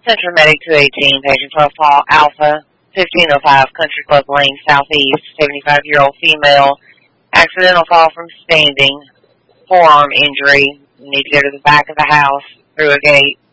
Central Medic 218, patient profile Alpha, 1505 Country Club Lane, Southeast, 75-year-old female, accidental fall from standing, forearm injury, need to go to the back of the house through a gate.